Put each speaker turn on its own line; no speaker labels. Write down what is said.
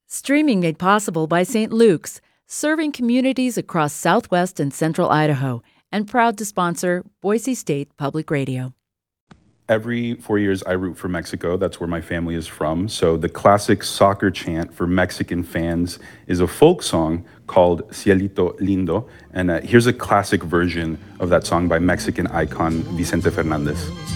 Streaming made possible by St. Luke's, serving communities across southwest and central Idaho, and proud to sponsor Boise State Public Radio.
Every 4 years, I root for Mexico. That's where my family is from. So the classic soccer chant for Mexican fans is a folk song called Cielito Lindo. And here's a classic version of that song by Mexican icon Vicente Fernandez.